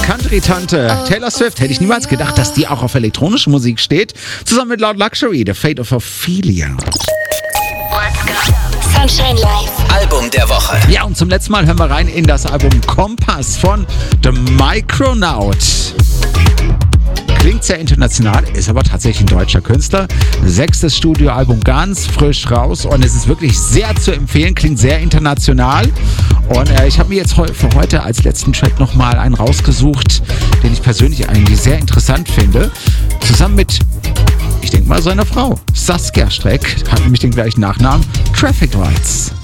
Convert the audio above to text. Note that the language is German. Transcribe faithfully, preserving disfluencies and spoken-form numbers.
Country-Tante Taylor Swift. Hätte ich niemals gedacht, dass die auch auf elektronische Musik steht. Zusammen mit Loud Luxury, The Fate of Ophelia. Sunshine Live. Album der Woche. Ja, und zum letzten Mal hören wir rein in das Album Kompass von The Micronaut. Klingt sehr international, ist aber tatsächlich ein deutscher Künstler. Sechstes Studioalbum, ganz frisch raus und es ist wirklich sehr zu empfehlen, klingt sehr international. Und äh, ich habe mir jetzt heu- für heute als letzten Track nochmal einen rausgesucht, den ich persönlich eigentlich sehr interessant finde. Zusammen mit, ich denke mal, seiner Frau, Saskia Streck, hat nämlich den gleichen Nachnamen, Traffic Lights.